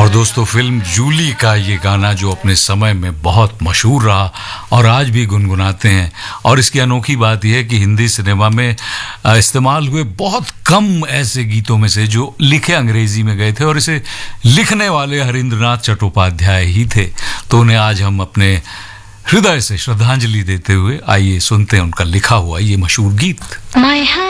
और दोस्तों, फिल्म जूली का ये गाना जो अपने समय में बहुत मशहूर रहा और आज भी गुनगुनाते हैं, और इसकी अनोखी बात यह है कि हिंदी सिनेमा में इस्तेमाल हुए बहुत कम ऐसे गीतों में से जो लिखे अंग्रेजी में गए थे, और इसे लिखने वाले हरिंद्रनाथ चट्टोपाध्याय ही थे। तो उन्हें आज हम अपने हृदय से श्रद्धांजलि देते हुए आइए सुनते हैं उनका लिखा हुआ ये मशहूर गीत।